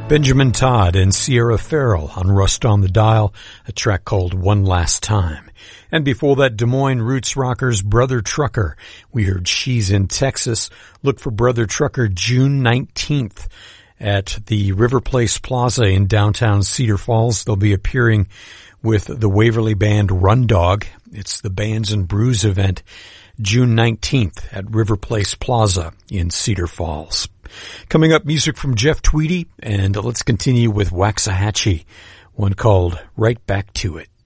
Benjamin Todd and Sierra Farrell on Rust on the Dial, a track called One Last Time. And before that, Des Moines roots rockers Brother Trucker. We heard She's in Texas. Look for Brother Trucker June 19th at the River Place Plaza in downtown Cedar Falls. They'll be appearing with the Waverly band Run Dog. It's the Bands and Brews event June 19th at River Place Plaza in Cedar Falls. Coming up, music from Jeff Tweedy, and let's continue with Waxahachie, one called Right Back to It.